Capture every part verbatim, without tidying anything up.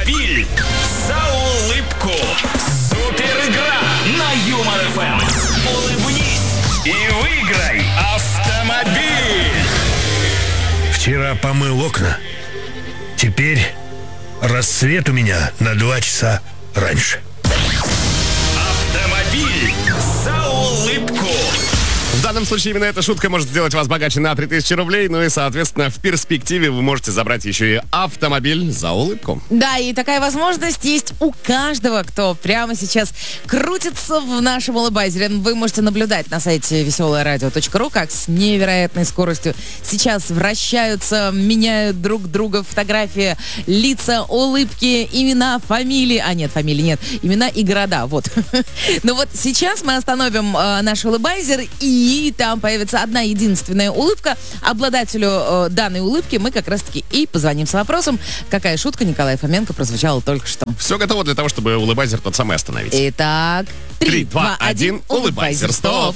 Автомобиль за улыбку. Супер игра на Юмор эф эм. Улыбнись и выиграй автомобиль. Вчера помыл окна. Теперь рассвет у меня на два часа раньше. Автомобиль за улыбку. В данном случае именно эта шутка может сделать вас богаче на три тысячи рублей. Ну и, соответственно, в перспективе вы можете забрать еще и автомобиль за улыбку. Да, и такая возможность есть у каждого, кто прямо сейчас крутится в нашем улыбайзере. Вы можете наблюдать на сайте веселое радио точка ру, как с невероятной скоростью сейчас вращаются, меняют друг друга фотографии, лица, улыбки, имена, фамилии. А нет, фамилии нет. Имена и города. Вот. Ну вот сейчас мы остановим э, наш улыбайзер, и там появится одна единственная улыбка. Обладателю э, данной улыбки мы как раз-таки и позвоним с вопросом, какая шутка Николая Фоменко прозвучала только что. Все готово для того, чтобы улыбайзер тот самый остановить. Итак, три, два, один, улыбайзер, стоп.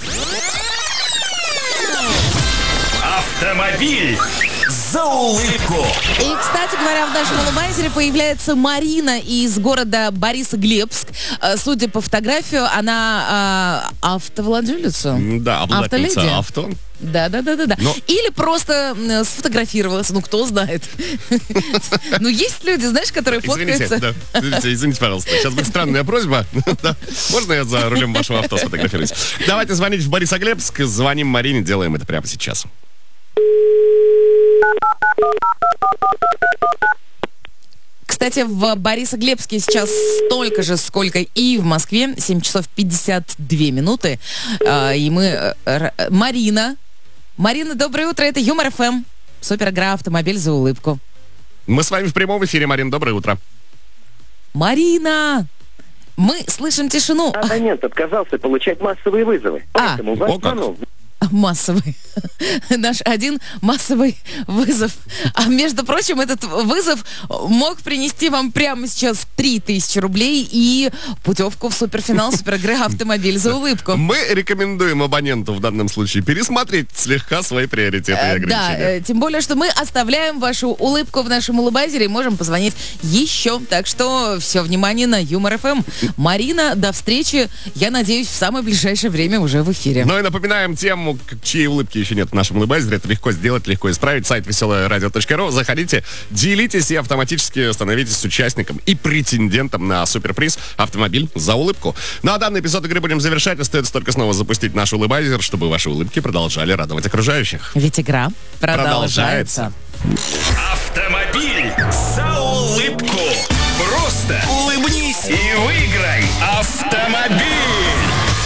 Автомобиль за улыбку. И, кстати говоря, в нашем улыбайзере появляется Марина из города Борисоглебск. Э, Судя по фотографию, она э, автовладелица. Да, обладательница Автоледи. авто. Да, да, да, да, да. Но- Или просто м, сфотографировалась. Ну, кто знает. Ну, есть люди, знаешь, которые Извините, фоткаются. да, извините, извините, пожалуйста. Сейчас будет странная просьба. Да. Можно я за рулем вашего авто сфотографируюсь? Давайте звонить в Борисоглебск. Звоним Марине, делаем это прямо сейчас. Кстати, в Борисоглебске сейчас столько же, сколько и в Москве. семь часов пятьдесят две минуты. А, И мы... э, р- Марина. Марина, доброе утро. Это Юмор эф эм. Супер игра «Автомобиль за улыбку». Мы с вами в прямом эфире, Марин. Доброе утро. Марина! Мы слышим тишину. Абонент отказался получать массовые вызовы. А. Поэтому ваш О, как. звонок Массовый. Наш один массовый вызов. А между прочим, этот вызов мог принести вам прямо сейчас три тысячи рублей и путевку в суперфинал суперигры «Автомобиль за улыбку». Мы рекомендуем абоненту в данном случае пересмотреть слегка свои приоритеты и Э, ограничения. Да, э, тем более, что мы оставляем вашу улыбку в нашем улыбайзере и можем позвонить еще. Так что все внимание на Юмор эф эм. Марина, до встречи. Я надеюсь, в самое ближайшее время уже в эфире. Ну и напоминаем тему, к- чьей улыбки еще нет в нашем улыбайзере. Это легко сделать, легко исправить. Сайт веселое радио точка ру. Заходите, делитесь и автоматически становитесь участником и претендентом на суперприз «Автомобиль за улыбку». Ну а данный эпизод игры будем завершать. Остается только снова запустить наш улыбайзер, чтобы ваши улыбки продолжали радовать окружающих. Ведь игра продолжается. Продолжается. Автомобиль за улыбку. Просто улыбнись и выиграй автомобиль.